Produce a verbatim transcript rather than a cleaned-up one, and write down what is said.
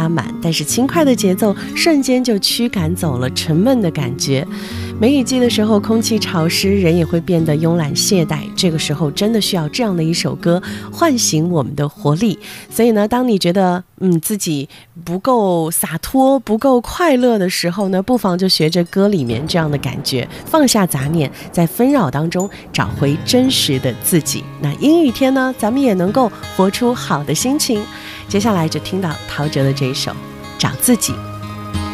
拉满，但是轻快的节奏瞬间就驱赶走了沉闷的感觉。梅雨季的时候，空气潮湿，人也会变得慵懒懈怠，这个时候真的需要这样的一首歌唤醒我们的活力。所以呢，当你觉得嗯自己不够洒脱不够快乐的时候呢，不妨就学着歌里面这样的感觉，放下杂念，在纷扰当中找回真实的自己。那阴雨天呢，咱们也能够活出好的心情。接下来就听到陶喆的这一首《找自己》。